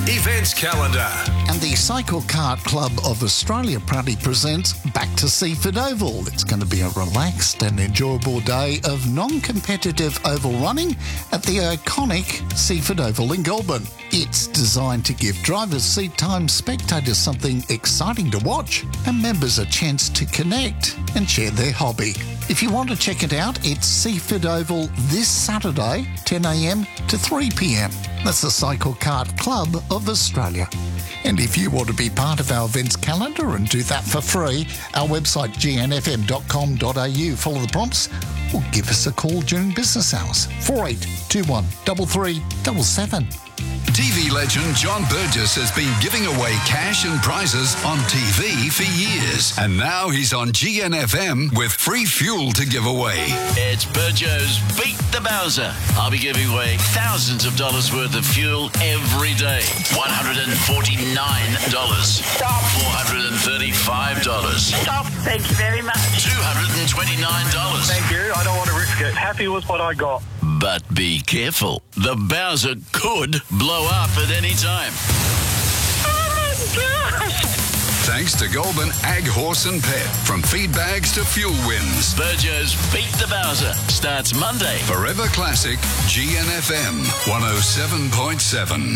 events calendar. And the Cycle Kart Club of Australia proudly presents Back to Seaford Oval. It's going to be a relaxed and enjoyable day of non-competitive oval running at the iconic Seaford Oval in Goulburn. It's designed to give drivers seat time, spectators something exciting to watch, and members a chance to connect and share their hobby. If you want to check it out, it's Seaford Oval this Saturday, 10 a.m. to 3 p.m. That's the Cycle Kart Club of Australia. And if you want to be part of our events calendar and do that for free, our website gnfm.com.au, follow the prompts, or give us a call during business hours, 4821 3377. TV legend John Burgess has been giving away cash and prizes on TV for years. And now he's on GNFM with free fuel to give away. It's Burjo's Beat the Bowser. I'll be giving away thousands of dollars worth of fuel every day. $149. Stop. $435. Stop. Thank you very much. $229. Thank you. I don't want to risk it. Happy with what I got. But be careful. The Bowser could blow up at any time. Oh, my gosh. Thanks to Goulburn Ag Horse and Pet. From feed bags to fuel wins. Burjo's Beat the Bowser starts Monday. Forever Classic, GNFM 107.7.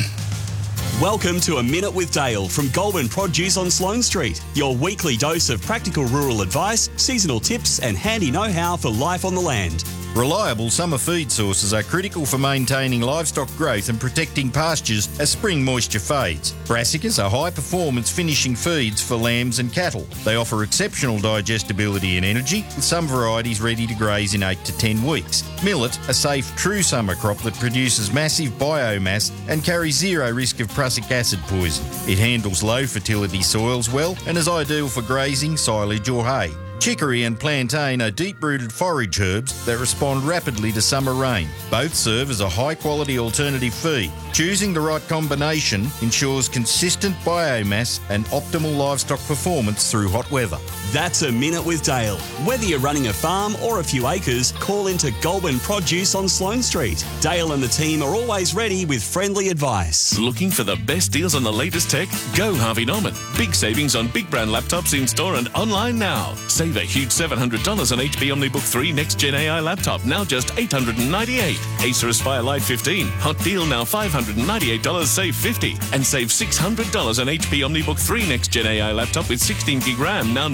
Welcome to A Minute with Dale from Goulburn Produce on Sloane Street. Your weekly dose of practical rural advice, seasonal tips and handy know-how for life on the land. Reliable summer feed sources are critical for maintaining livestock growth and protecting pastures as spring moisture fades. Brassicas are high-performance finishing feeds for lambs and cattle. They offer exceptional digestibility and energy, with some varieties ready to graze in 8 to 10 weeks. Millet, a safe, true summer crop that produces massive biomass and carries zero risk of prussic acid poison. It handles low fertility soils well and is ideal for grazing, silage or hay. Chicory and plantain are deep-rooted forage herbs that respond rapidly to summer rain. Both serve as a high-quality alternative feed. Choosing the right combination ensures consistent biomass and optimal livestock performance through hot weather. That's A Minute with Dale. Whether you're running a farm or a few acres, call into Goulburn Produce on Sloane Street. Dale and the team are always ready with friendly advice. Looking for the best deals on the latest tech? Go Harvey Norman. Big savings on big brand laptops in store and online now. Save a huge $700 on HP OmniBook 3 Next Gen AI laptop, now just $898. Acer Aspire Lite 15, hot deal now $598, save $50. And save $600 on HP OmniBook 3 Next Gen AI laptop with 16 gig RAM, now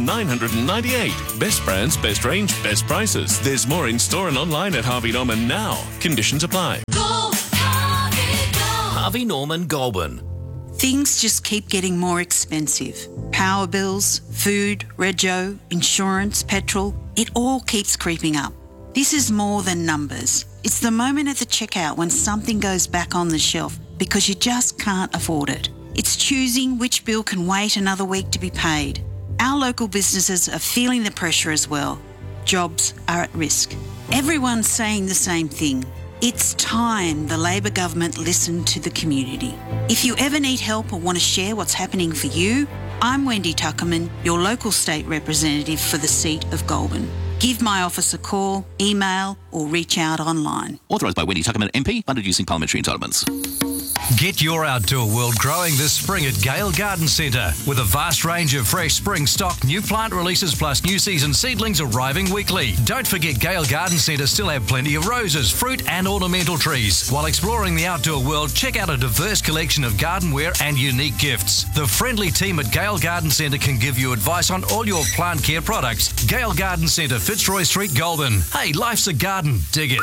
$998. Best brands, best range, best prices. There's more in store and online at Harvey Norman now. Conditions apply. Go, Harvey, go. Harvey Norman Goulburn. Things just keep getting more expensive. Power bills, food, rego, insurance, petrol, it all keeps creeping up. This is more than numbers. It's the moment at the checkout when something goes back on the shelf because you just can't afford it. It's choosing which bill can wait another week to be paid. Our local businesses are feeling the pressure as well. Jobs are at risk. Everyone's saying the same thing. It's time the Labor government listened to the community. If you ever need help or want to share what's happening for you, I'm Wendy Tuckerman, your local state representative for the seat of Goulburn. Give my office a call, email or reach out online. Authorised by Wendy Tuckerman MP, funded using parliamentary entitlements. Get your outdoor world growing this spring at Gale Garden Centre with a vast range of fresh spring stock, new plant releases plus new season seedlings arriving weekly. Don't forget Gale Garden Centre still have plenty of roses, fruit and ornamental trees. While exploring the outdoor world, check out a diverse collection of gardenware and unique gifts. The friendly team at Gale Garden Centre can give you advice on all your plant care products. Gale Garden Centre, Fitzroy Street, Goulburn. Hey, life's a garden. Dig it.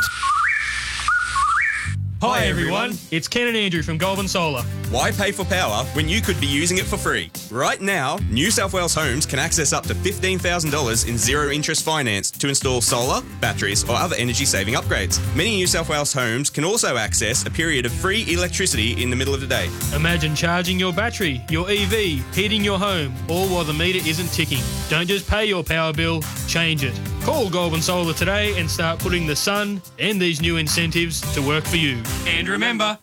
Hi everyone, it's Ken and Andrew from Goulburn Solar. Why pay for power when you could be using it for free? Right now, New South Wales Homes can access up to $15,000 in zero-interest finance to install solar, batteries or other energy-saving upgrades. Many New South Wales homes can also access a period of free electricity in the middle of the day. Imagine charging your battery, your EV, heating your home, all while the meter isn't ticking. Don't just pay your power bill, change it. Call Goulburn Solar today and start putting the sun and these new incentives to work for you. And remember,